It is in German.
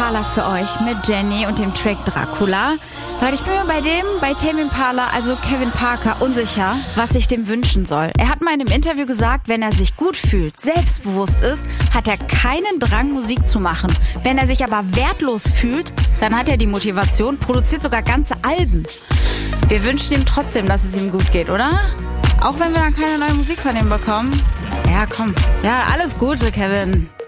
Impala für euch mit Jenny und dem Track Dracula. Leute, ich bin mir bei Tame Impala, also Kevin Parker, unsicher, was ich dem wünschen soll. Er hat mal in einem Interview gesagt, wenn er sich gut fühlt, selbstbewusst ist, hat er keinen Drang, Musik zu machen. Wenn er sich aber wertlos fühlt, dann hat er die Motivation, produziert sogar ganze Alben. Wir wünschen ihm trotzdem, dass es ihm gut geht, oder? Auch wenn wir dann keine neue Musik von ihm bekommen. Ja, komm. Ja, alles Gute, Kevin.